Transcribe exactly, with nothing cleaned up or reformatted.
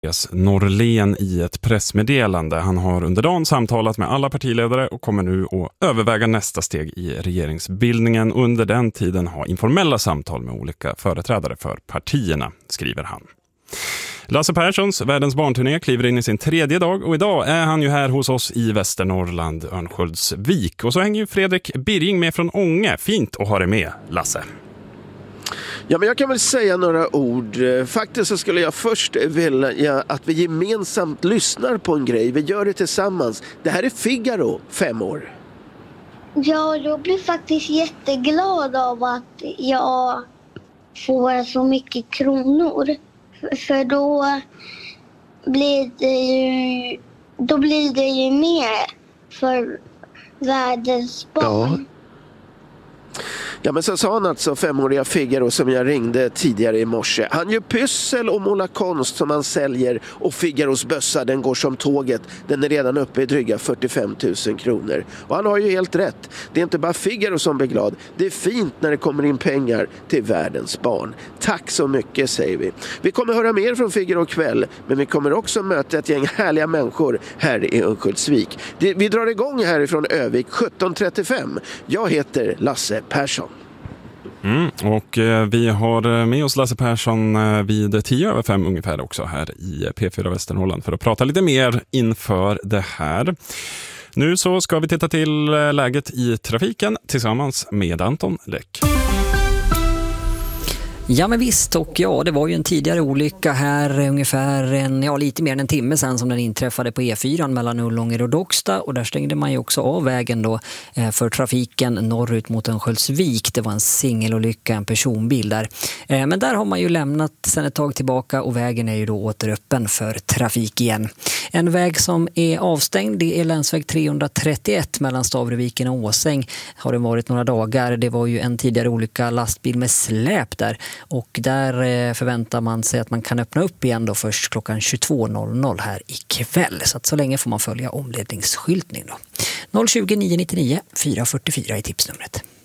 Norlén i ett pressmeddelande. Han har under dagen samtalat med alla partiledare och kommer nu att överväga nästa steg i regeringsbildningen och under den tiden ha informella samtal med olika företrädare för partierna, skriver han. Lasse Perssons Världens barnturné kliver in i sin tredje dag och idag är han ju här hos oss i Västernorrland, Örnsköldsvik. Och så hänger ju Fredrik Birging med från Ånge. Fint att ha dig med, Lasse. Ja, men jag kan väl säga några ord. Faktiskt så skulle jag först vilja att vi gemensamt lyssnar på en grej. Vi gör det tillsammans. Det här är Figaro, fem år. Ja, jag blir faktiskt jätteglad av att jag får så mycket kronor. För då blir det ju, då blir det ju mer för världens barn. Ja. Ja, men så sa han alltså femåriga Figaro som jag ringde tidigare i morse. Han gör pyssel och målar konst som han säljer och Figaros bössa, den går som tåget. Den är redan uppe i dryga fyrtiofem tusen kronor. Och han har ju helt rätt. Det är inte bara Figaro som blir glad. Det är fint när det kommer in pengar till världens barn. Tack så mycket, säger vi. Vi kommer höra mer från Figaro kväll, men vi kommer också möta ett gäng härliga människor här i Örnsköldsvik. Vi drar igång härifrån Övik sjutton trettiofem. Jag heter Lasse Persson. Mm, och eh, vi har med oss Lasse Persson eh, vid tio över fem ungefär också här i P fyra Västernorrland för att prata lite mer inför det här. Nu så ska vi titta till eh, läget i trafiken tillsammans med Anton Läck. Ja, men visst, och ja, det var ju en tidigare olycka här ungefär en, ja, lite mer än en timme sedan som den inträffade på E fyra mellan Ullånger och Docksta, och där stängde man ju också av vägen då eh, för trafiken norrut mot Örnsköldsvik. Det var en singelolycka, en personbil där. Eh, men där har man ju lämnat sedan ett tag tillbaka och vägen är ju då återöppen för trafik igen. En väg som är avstängd, det är länsväg trehundratrettioett mellan Stavreviken och Åsäng. Har det varit några dagar. Det var ju en tidigare olycka, lastbil med släp där. Och där förväntar man sig att man kan öppna upp igen då först klockan tjugotvå noll noll här ikväll. Så att så länge får man följa omledningsskyltning då. noll tjugo nio nittionio fyra fyrtiofyra är tipsnumret.